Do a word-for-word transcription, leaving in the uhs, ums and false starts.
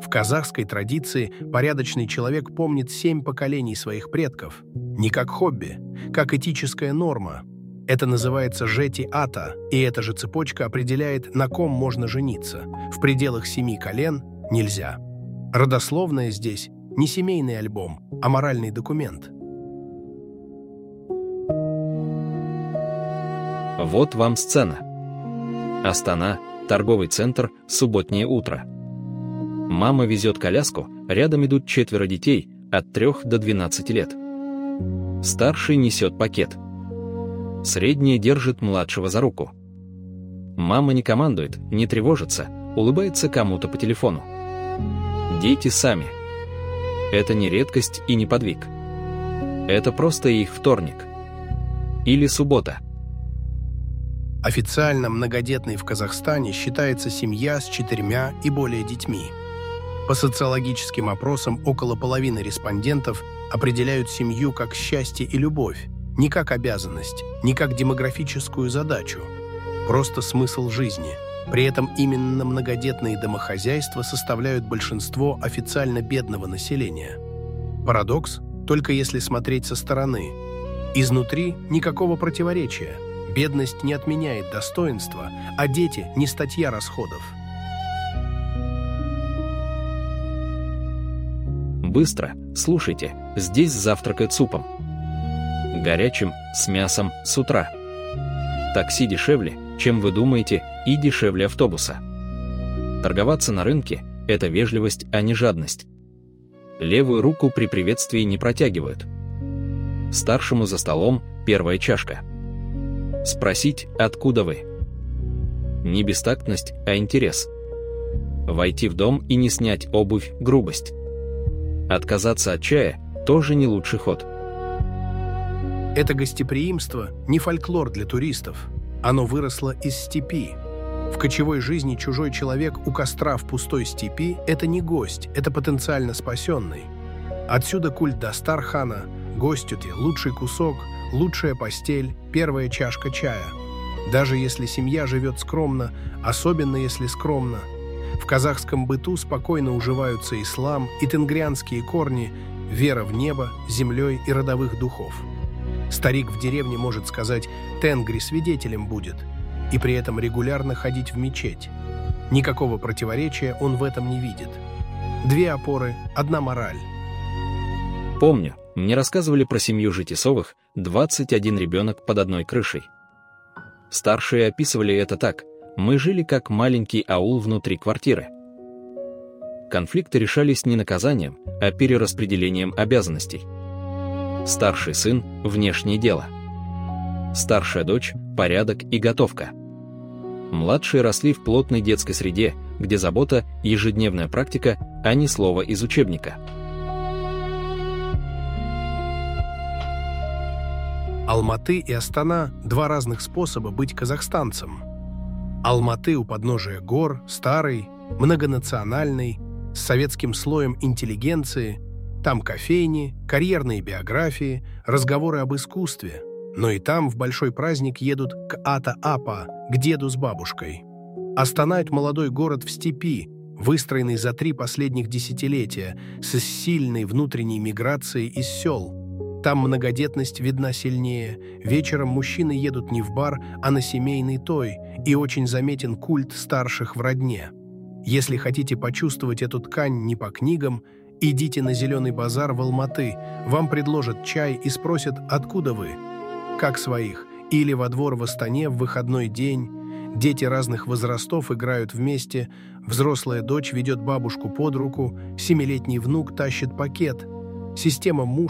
казахской традиции порядочный человек помнит семь поколений своих предков. Не как хобби, как этическая норма. Это называется жети-ата, и эта же цепочка определяет, на ком можно жениться. В пределах семи колен нельзя. Родословная здесь не семейный альбом, а моральный документ. Вот вам сцена. Астана, торговый центр, субботнее утро. Мама везет коляску, рядом идут четверо детей, от трех до двенадцати лет. Старший несет пакет. Средний держит младшего за руку. Мама не командует, не тревожится, улыбается кому-то по телефону. Дети сами. Это не редкость и не подвиг. Это просто их вторник. Или суббота. Официально многодетной в Казахстане считается семья с четырьмя и более детьми. По социологическим опросам около половины респондентов определяют семью как счастье и любовь, не как обязанность, не как демографическую задачу, просто смысл жизни. При этом именно многодетные домохозяйства составляют большинство официально бедного населения. Парадокс, только если смотреть со стороны. Изнутри никакого противоречия. Бедность не отменяет достоинства, а дети не статья расходов. Быстро, слушайте, здесь завтракают супом. Горячим, с мясом, с утра. Такси дешевле, чем вы думаете, и дешевле автобуса. Торговаться на рынке – это вежливость, а не жадность. Левую руку при приветствии не протягивают. Старшему за столом первая чашка. Спросить, откуда вы. Не бестактность, а интерес. Войти в дом и не снять обувь – грубость. Отказаться от чая – тоже не лучший ход. Это гостеприимство не фольклор для туристов. Оно выросло из степи. В кочевой жизни чужой человек у костра в пустой степи – это не гость, это потенциально спасенный. Отсюда культ Дастархана, гостю ты, лучший кусок, лучшая постель, первая чашка чая. Даже если семья живет скромно, особенно если скромно. В казахском быту спокойно уживаются ислам и тенгрианские корни, вера в небо, землей и родовых духов. Старик в деревне может сказать «Тенгри свидетелем будет» и при этом регулярно ходить в мечеть. Никакого противоречия он в этом не видит. Две опоры, одна мораль. Помню, мне рассказывали про семью Жетисовых, двадцать один ребенок под одной крышей. Старшие описывали это так: мы жили как маленький аул внутри квартиры. Конфликты решались не наказанием, а перераспределением обязанностей. Старший сын – внешнее дело. Старшая дочь – порядок и готовка. Младшие росли в плотной детской среде, где забота – ежедневная практика, а не слово из учебника. Алматы и Астана – два разных способа быть казахстанцем. Алматы у подножия гор, старый, многонациональный, с советским слоем интеллигенции. Там кофейни, карьерные биографии, разговоры об искусстве. Но и там в большой праздник едут к Ата-Апа, к деду с бабушкой. Астана – это молодой город в степи, выстроенный за три последних десятилетия, с сильной внутренней миграцией из сел. Там многодетность видна сильнее. Вечером мужчины едут не в бар, а на семейный той, и очень заметен культ старших в родне. Если хотите почувствовать эту ткань не по книгам, идите на Зеленый базар в Алматы, вам предложат чай и спросят, откуда вы, как своих, или во двор в Астане в выходной день. Дети разных возрастов играют вместе, взрослая дочь ведет бабушку под руку, семилетний внук тащит пакет. Система муж